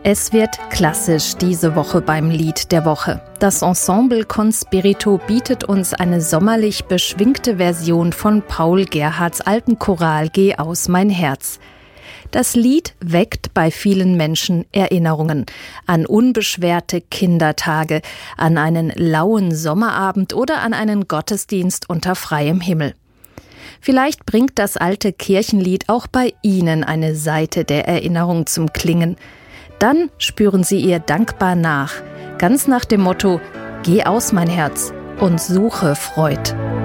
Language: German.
Es wird klassisch diese Woche beim Lied der Woche. Das Ensemble Con Spirito bietet uns eine sommerlich beschwingte Version von Paul Gerhardts alten Choral Geh aus mein Herz. Das Lied weckt bei vielen Menschen Erinnerungen an unbeschwerte Kindertage, an einen lauen Sommerabend oder an einen Gottesdienst unter freiem Himmel. Vielleicht bringt das alte Kirchenlied auch bei Ihnen eine Seite der Erinnerung zum Klingen. Dann spüren Sie ihr dankbar nach, ganz nach dem Motto: Geh aus mein Herz und suche Freud.